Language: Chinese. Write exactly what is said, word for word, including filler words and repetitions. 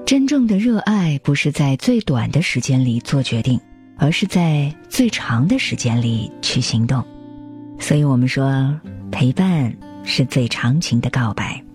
真正的热爱不是在最短的时间里做决定，而是在最长的时间里去行动。所以我们说，陪伴是最长情的告白。